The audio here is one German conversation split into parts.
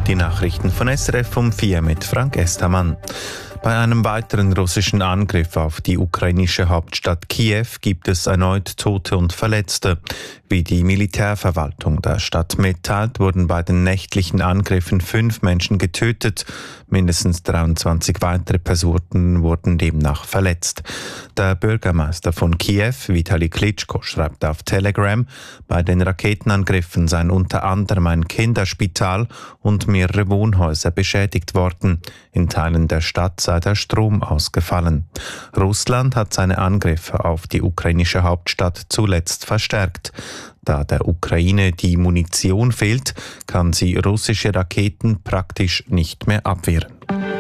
Die Nachrichten von SRF um 4 mit Frank Estermann. Bei einem weiteren russischen Angriff auf die ukrainische Hauptstadt Kiew gibt es erneut Tote und Verletzte. Wie die Militärverwaltung der Stadt mitteilt, wurden bei den nächtlichen Angriffen 5 Menschen getötet. Mindestens 23 weitere Personen wurden demnach verletzt. Der Bürgermeister von Kiew, Vitali Klitschko, schreibt auf Telegram, bei den Raketenangriffen seien unter anderem ein Kinderspital und mehrere Wohnhäuser beschädigt worden. In Teilen der Stadt sei der Strom ausgefallen. Russland hat seine Angriffe auf die ukrainische Hauptstadt zuletzt verstärkt. Da der Ukraine die Munition fehlt, kann sie russische Raketen praktisch nicht mehr abwehren.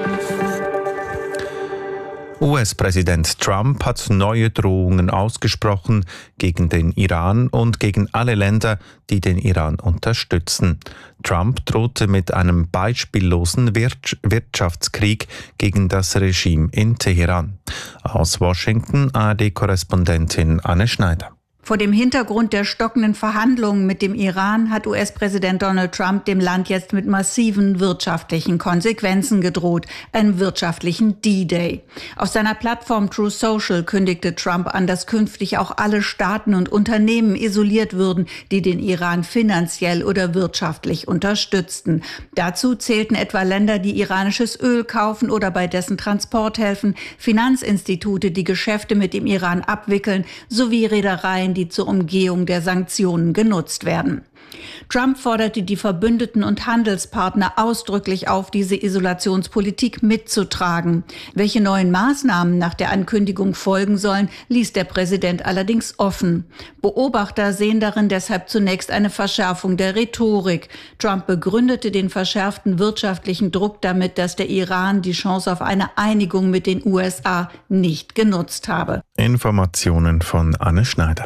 US-Präsident Trump hat neue Drohungen ausgesprochen gegen den Iran und gegen alle Länder, die den Iran unterstützen. Trump drohte mit einem beispiellosen Wirtschaftskrieg gegen das Regime in Teheran. Aus Washington ARD-Korrespondentin Anne Schneider. Vor dem Hintergrund der stockenden Verhandlungen mit dem Iran hat US-Präsident Donald Trump dem Land jetzt mit massiven wirtschaftlichen Konsequenzen gedroht, einem wirtschaftlichen D-Day. Auf seiner Plattform Truth Social kündigte Trump an, dass künftig auch alle Staaten und Unternehmen isoliert würden, die den Iran finanziell oder wirtschaftlich unterstützten. Dazu zählten etwa Länder, die iranisches Öl kaufen oder bei dessen Transport helfen, Finanzinstitute, die Geschäfte mit dem Iran abwickeln, sowie Reedereien, die zur Umgehung der Sanktionen genutzt werden. Trump forderte die Verbündeten und Handelspartner ausdrücklich auf, diese Isolationspolitik mitzutragen. Welche neuen Maßnahmen nach der Ankündigung folgen sollen, ließ der Präsident allerdings offen. Beobachter sehen darin deshalb zunächst eine Verschärfung der Rhetorik. Trump begründete den verschärften wirtschaftlichen Druck damit, dass der Iran die Chance auf eine Einigung mit den USA nicht genutzt habe. Informationen von Anne Schneider.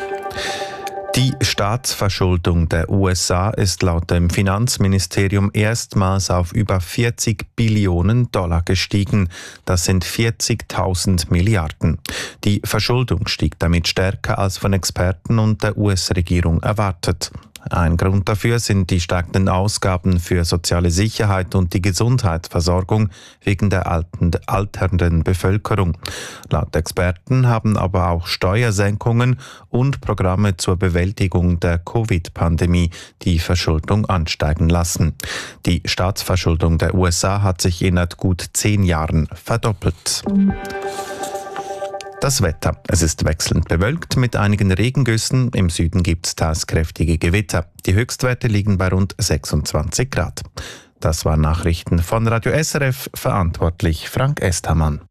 Die Staatsverschuldung der USA ist laut dem Finanzministerium erstmals auf über 40 Billionen Dollar gestiegen. Das sind 40.000 Milliarden. Die Verschuldung stieg damit stärker als von Experten und der US-Regierung erwartet. Ein Grund dafür sind die steigenden Ausgaben für soziale Sicherheit und die Gesundheitsversorgung wegen der alternden Bevölkerung. Laut Experten haben aber auch Steuersenkungen und Programme zur Bewältigung der Covid-Pandemie die Verschuldung ansteigen lassen. Die Staatsverschuldung der USA hat sich innerhalb gut 10 Jahren verdoppelt. Das Wetter. Es ist wechselnd bewölkt mit einigen Regengüssen. Im Süden gibt es teils kräftige Gewitter. Die Höchstwerte liegen bei rund 26 Grad. Das waren Nachrichten von Radio SRF, verantwortlich Frank Estermann.